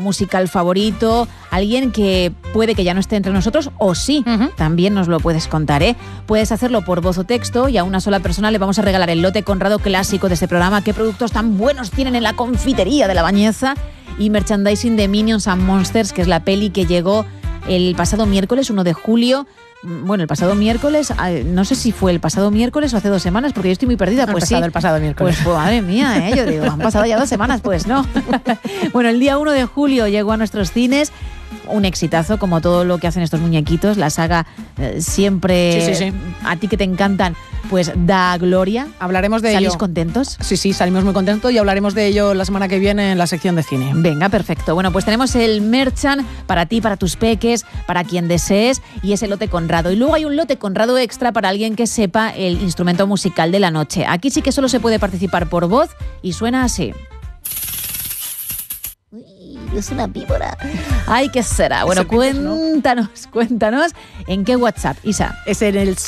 musical favorito, alguien que puede que ya no esté entre nosotros o sí, también nos lo puedes contar, ¿eh? Puedes hacerlo por voz o texto y a una sola persona le vamos a regalar el lote Conrado clásico de este programa. ¿Qué productos tan buenos tienen en la confitería de La Bañeza? Y merchandising de Minions and Monsters, que es la peli que llegó el pasado miércoles, 1 de julio. Bueno, el pasado miércoles, no sé si fue el pasado miércoles o hace 2 semanas, porque yo estoy muy perdida. Pues sí. El pasado miércoles. Pues madre mía, yo digo, han pasado ya 2 semanas, pues no. Bueno, el día 1 de julio llegó a nuestros cines. Un exitazo, como todo lo que hacen estos muñequitos. La saga siempre, sí. A ti que te encantan, pues da gloria. Hablaremos de ello. ¿Salís contentos? Sí, salimos muy contentos y hablaremos de ello la semana que viene en la sección de cine. Venga, perfecto. Bueno, pues tenemos el merchan para ti, para tus peques, para quien desees, y ese lote Conrado. Y luego hay un lote Conrado extra para alguien que sepa el instrumento musical de la noche. Aquí sí que solo se puede participar por voz y suena así. Es una víbora. Ay, ¿qué será? Bueno, cuéntanos en qué WhatsApp, Isa. Es en el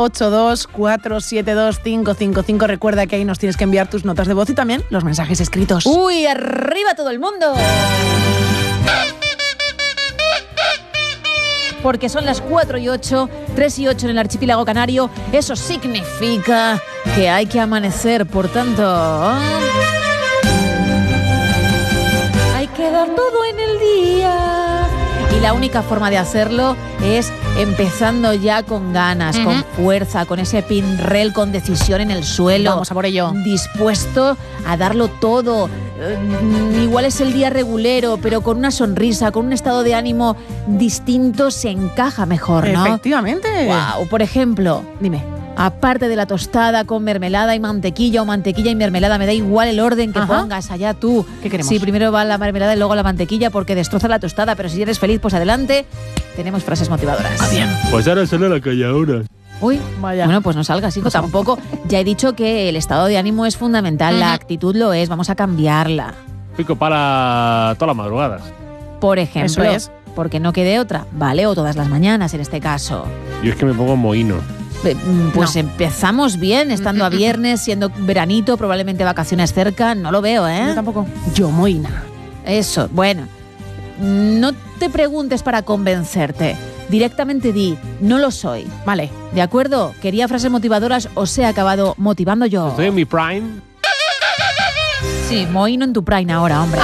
682-472-555. Recuerda que ahí nos tienes que enviar tus notas de voz y también los mensajes escritos. ¡Uy, arriba todo el mundo! Porque son las 4:08, 3:08 en el archipiélago canario. Eso significa que hay que amanecer, por tanto... que dar todo en el día. Y la única forma de hacerlo es empezando ya con ganas, con fuerza, con ese pinrel con decisión en el suelo. Vamos a por ello. Dispuesto a darlo todo. Igual es el día regulero, pero con una sonrisa, con un estado de ánimo distinto se encaja mejor, ¿no? Efectivamente. Wow, por ejemplo, dime. Aparte de la tostada con mermelada y mantequilla o mantequilla y mermelada, me da igual el orden que pongas, allá tú. ¿Qué queremos? Sí, primero va la mermelada y luego la mantequilla porque destroza la tostada, pero si eres feliz, pues adelante. Tenemos frases motivadoras. Bien. Pues ahora sale la calle ahora. Uy, vaya. Bueno, pues no salgas, hijo, tampoco. Ya he dicho que el estado de ánimo es fundamental, la actitud lo es, vamos a cambiarla. Pico para todas las madrugadas. Por ejemplo, Eso es. Porque no quede otra, ¿vale? O todas las mañanas en este caso. Yo es que me pongo mohino. Pues empezamos bien, estando a viernes, siendo veranito, probablemente vacaciones cerca, no lo veo, ¿eh? Yo tampoco. Yo, Moina. Eso, bueno, no te preguntes para convencerte, directamente di, no lo soy. Vale. ¿De acuerdo? Quería frases motivadoras, os he acabado motivando yo. Estoy en mi prime. Sí, mohino en tu prime ahora, hombre.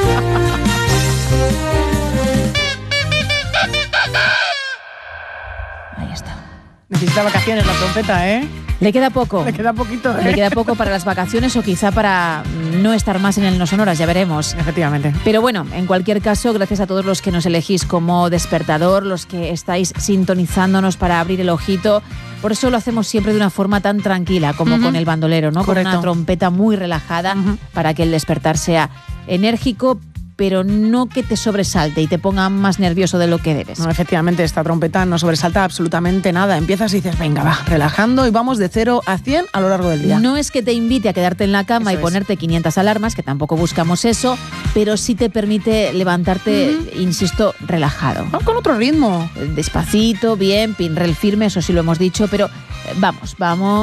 Ahí está. Necesita vacaciones la trompeta, ¿eh? Le queda poco. Le queda poquito, ¿eh? Le queda poco para las vacaciones o quizá para no estar más en el No Sonoras, ya veremos. Efectivamente. Pero bueno, en cualquier caso, gracias a todos los que nos elegís como despertador, los que estáis sintonizándonos para abrir el ojito. Por eso lo hacemos siempre de una forma tan tranquila como con el bandolero, ¿no? Correcto. Con una trompeta muy relajada para que el despertar sea enérgico, pero no que te sobresalte y te ponga más nervioso de lo que debes. No, efectivamente, esta trompeta no sobresalta absolutamente nada. Empiezas y dices, venga, va, relajando y vamos de 0 a 100 a lo largo del día. No es que te invite a quedarte en la cama Eso y ponerte 500 alarmas, que tampoco buscamos eso, pero sí te permite levantarte, insisto, relajado. Vamos con otro ritmo. Despacito, bien, pinrel firme, eso sí lo hemos dicho, pero vamos.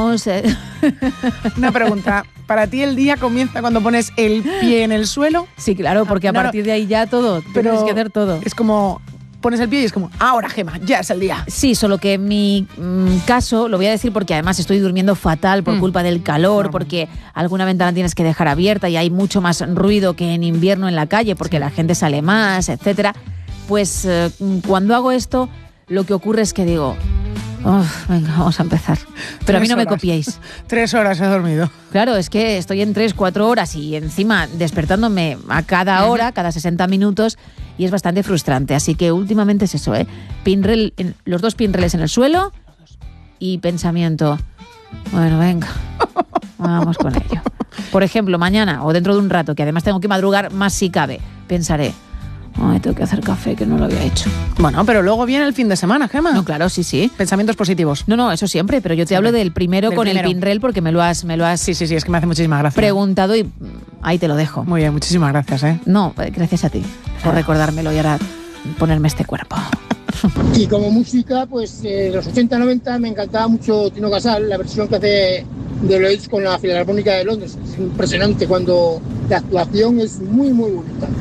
Una pregunta. ¿Para ti el día comienza cuando pones el pie en el suelo? Sí, claro, porque a partir de ahí ya todo, tienes que hacer todo. Es como, pones el pie y es como, ahora, Gema, ya es el día. Sí, solo que en mi caso, lo voy a decir porque además estoy durmiendo fatal por culpa del calor, porque alguna ventana tienes que dejar abierta y hay mucho más ruido que en invierno en la calle porque la gente sale más, etcétera. Pues cuando hago esto, lo que ocurre es que digo... venga, vamos a empezar. Pero a mí no me copiéis. 3 horas he dormido. Claro, es que estoy en 3-4 horas y encima despertándome a cada hora, cada 60 minutos, y es bastante frustrante. Así que últimamente es eso, Pinrel, los 2 pinreles en el suelo y pensamiento. Bueno, venga, vamos con ello. Por ejemplo, mañana o dentro de un rato, que además tengo que madrugar más si cabe, pensaré... Ay, tengo que hacer café, que no lo había hecho. Bueno, pero luego viene el fin de semana, Gema. No, claro, sí. Pensamientos positivos. No, eso siempre, pero yo te hablo del primero con el pinrel porque me lo has Sí, es que me hace muchísimas gracias. Preguntado y ahí te lo dejo. Muy bien, muchísimas gracias, No, gracias a ti por recordármelo y ahora ponerme este cuerpo. Y como música, pues los 80-90 me encantaba mucho Tino Casal, la versión que hace de Lois con la Filarmónica de Londres. Es impresionante cuando la actuación es muy, muy bonita.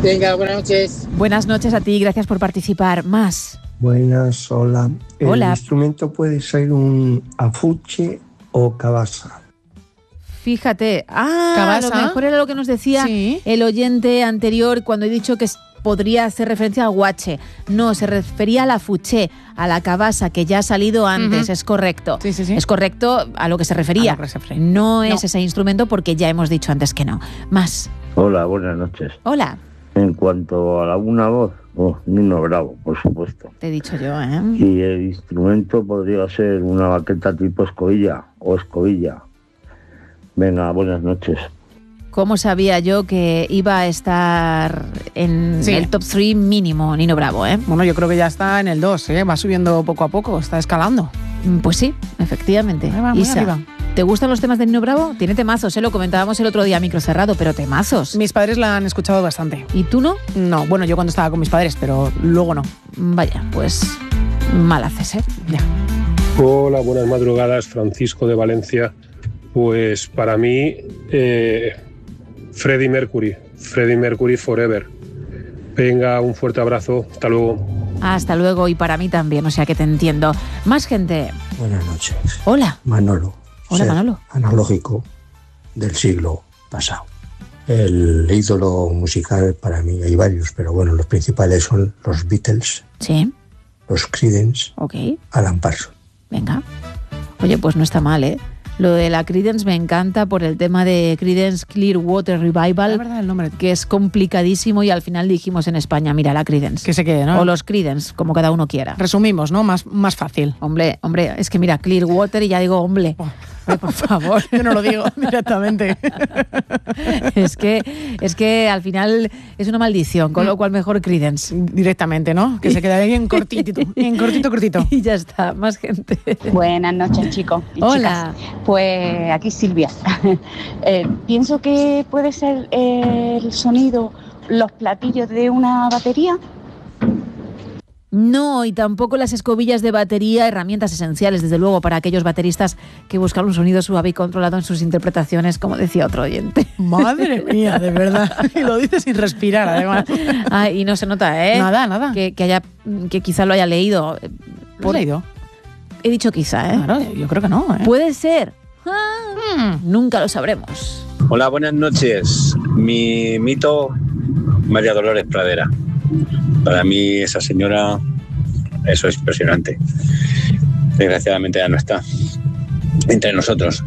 Venga, buenas noches. Buenas noches a ti, gracias por participar. Más. Buenas, hola. Hola. El instrumento puede ser un afuche o cabasa. Fíjate, a ¿Cabasa? lo mejor era lo que nos decía Sí. el oyente anterior cuando he dicho que podría hacer referencia al guache. No, se refería a la fuché, a la cabasa, que ya ha salido antes, Ujú. es correcto. Sí, sí, sí. Es correcto a lo que se refería. A lo que se refería. No es No. ese instrumento porque ya hemos dicho antes que no. Más. Hola, buenas noches. Hola, En cuanto a la una voz, Nino Bravo, por supuesto. te he dicho yo, ¿eh? Y el instrumento podría ser una baqueta tipo escobilla o escobilla. Venga, buenas noches. ¿Cómo sabía yo que iba a estar en Sí. el top 3 mínimo Nino Bravo, eh? Bueno, yo creo que ya está en el 2, ¿eh? Va subiendo poco a poco, está escalando. Pues sí, efectivamente. Ahí va, muy Isa, arriba. ¿te gustan los temas de Nino Bravo? Tiene temazos, lo comentábamos el otro día a micro cerrado, pero temazos. Mis padres la han escuchado bastante. ¿Y tú no? No, bueno, yo cuando estaba con mis padres, pero luego no. Vaya, pues mal haces, ¿eh? Ya. Hola, buenas madrugadas, Francisco de Valencia. Pues para mí, Freddie Mercury Forever. Venga, un fuerte abrazo, hasta luego. Hasta luego, y para mí también, o sea que te entiendo. Más gente. Buenas noches. Hola. Manolo. Hola, Ser Manolo. analógico del siglo pasado. El ídolo musical para mí hay varios, pero bueno, los principales son los Beatles, Sí, los Creedence, ok, Alan Parsons. venga. Oye, pues no está mal, ¿eh? Lo de la Creedence me encanta por el tema de Creedence Clearwater La Revival, verdad, el nombre. que es complicadísimo y al final dijimos en España, mira, la Creedence. Que se quede, ¿no? O los Creedence, como cada uno quiera. Resumimos, ¿no? Más fácil. Hombre, es que mira, Clearwater y ya digo, hombre, por favor. Yo no lo digo directamente. es que al final es una maldición, con lo cual mejor Creedence. Directamente, ¿no? Que se quede ahí en cortito. En cortito. Y ya está, más gente. Buenas noches, chicos y Hola. chicas. Pues aquí Silvia. Pienso que puede ser el sonido, los platillos de una batería. No, y tampoco las escobillas de batería, herramientas esenciales, desde luego, para aquellos bateristas que buscan un sonido suave y controlado en sus interpretaciones, como decía otro oyente. Madre mía, de verdad. Y lo dice sin respirar, además. Ah, y no se nota, ¿eh? Nada. Que quizá lo haya leído. ¿Lo has leído? He dicho quizá, ¿eh? Claro, yo creo que no, ¿eh? Puede ser. Nunca lo sabremos. Hola, buenas noches. Mi mito, María Dolores Pradera. Para mí esa señora, eso es impresionante. Desgraciadamente ya no está entre nosotros.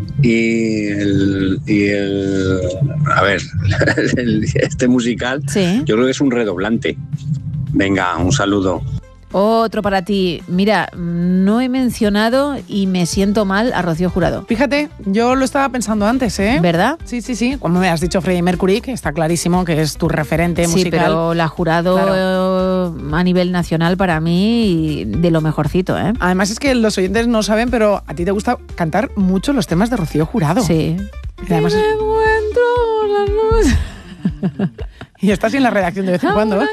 Este musical, Sí. yo creo que es un redoblante. Venga, un saludo. Otro para ti. Mira, no he mencionado y me siento mal a Rocío Jurado. Fíjate, yo lo estaba pensando antes, ¿eh? ¿Verdad? Sí. Cuando me has dicho Freddie Mercury, que está clarísimo que es tu referente Sí, musical. pero la Jurado a nivel nacional para mí de lo mejorcito, ¿eh? Además es que los oyentes no saben, pero a ti te gusta cantar mucho los temas de Rocío Jurado. Sí. Y además y estás en la redacción de vez en cuando, ¿eh?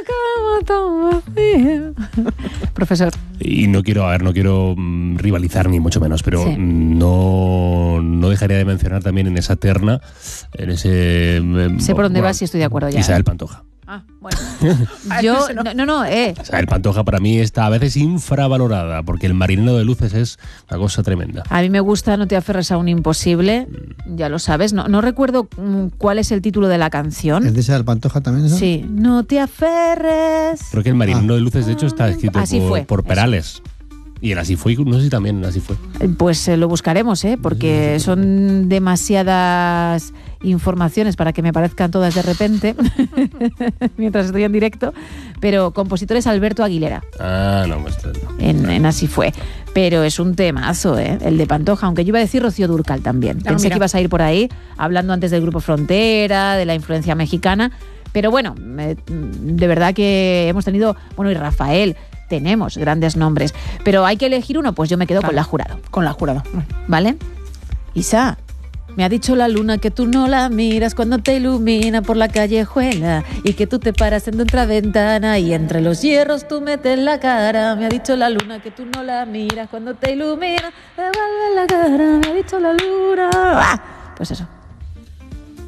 Profesor. Y no quiero rivalizar ni mucho menos, pero Sí. no dejaría de mencionar también en esa terna, en ese... Sé por dónde vas y estoy de acuerdo ya. Isabel Pantoja. Ah, bueno. Yo, no. Isabel Pantoja para mí está a veces infravalorada, porque El marinero de luces es una cosa tremenda. A mí me gusta No te aferres a un imposible, ya lo sabes. No recuerdo cuál es el título de la canción. ¿Es de Isabel Pantoja también eso? Sí. No te aferres. Creo que El marinero de luces, de hecho, está escrito Así fue, por Perales. Y el Así fue, no sé si también Así fue. Pues lo buscaremos, porque son demasiadas informaciones para que me parezcan todas de repente mientras estoy en directo, pero compositor es Alberto Aguilera. Ah, no, pues no. En Así fue. Pero es un temazo, el de Pantoja, aunque yo iba a decir Rocío Dúrcal también. Pensé mira. que ibas a ir por ahí, hablando antes del Grupo Frontera, de la influencia mexicana, pero bueno, de verdad que hemos tenido, y Rafael, tenemos grandes nombres, pero hay que elegir uno, pues yo me quedo con la Jurado. Con la Jurado. ¿Vale? Isa, me ha dicho la luna que tú no la miras cuando te ilumina por la callejuela y que tú te paras en otra ventana y entre los hierros tú metes la cara. Me ha dicho la luna que tú no la miras cuando te ilumina, devuelve la cara. Me ha dicho la luna. ¡Ah! Pues eso.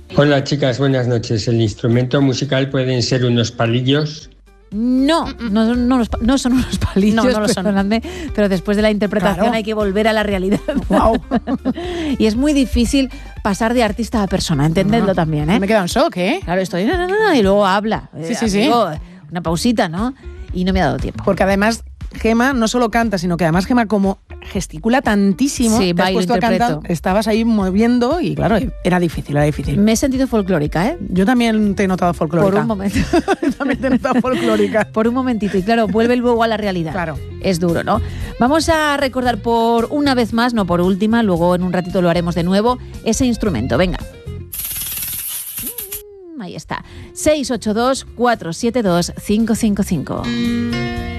Hola chicas, buenas noches. ¿El instrumento musical pueden ser unos palillos? No son unos palillos, no lo son. Perdonadme, pero después de la interpretación hay que volver a la realidad. Wow. Y es muy difícil pasar de artista a persona, entendedlo también, ¿eh? Me queda en shock, ¿eh? Claro, estoy y luego habla. Sí. Una pausita, ¿no? Y no me ha dado tiempo. Porque además Gema no solo canta, sino que además Gema como gesticula tantísimo, sí, te has puesto a cantar, estabas ahí moviendo y claro, era difícil. Me he sentido folclórica, ¿eh? Yo también te he notado folclórica. Por un momento. También te he notado folclórica. Por un momentito, y claro, vuelve luego a la realidad. Claro. Es duro, ¿no? Vamos a recordar por una vez más, no por última, luego en un ratito lo haremos de nuevo, ese instrumento. Venga. Ahí está. 682 472 555.